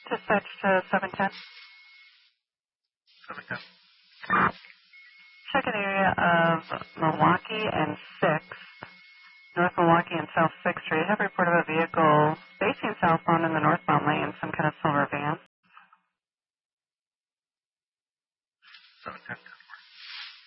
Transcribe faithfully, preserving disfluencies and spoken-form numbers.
Dispatch to seven ten. seven ten. Check an area of Milwaukee and sixth, North Milwaukee and South sixth Street. Have a report of a vehicle facing southbound in the northbound lane, some kind of silver van. seven ten.